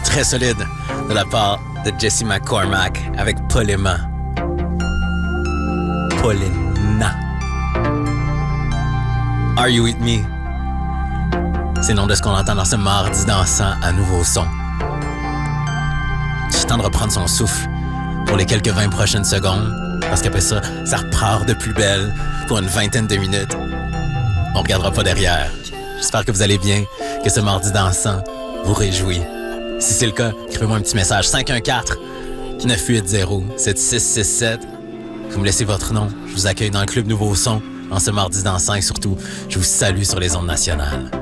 très solide de la part de Jesse McCormack avec Polema. Polena. Are You With Me? C'est le nom de ce qu'on entend dans ce mardi dansant à nouveau son. C'est temps de reprendre son souffle pour les quelques 20 prochaines secondes, parce qu'après ça, ça repart de plus belle pour une vingtaine de minutes. On regardera pas derrière. J'espère que vous allez bien, que ce mardi dansant vous réjouit. Si c'est le cas, écrivez-moi un petit message. 514-980-7667. Vous me laissez votre nom. Je vous accueille dans le Club Nouveau Son en ce mardi dansant et surtout, je vous salue sur les ondes nationales.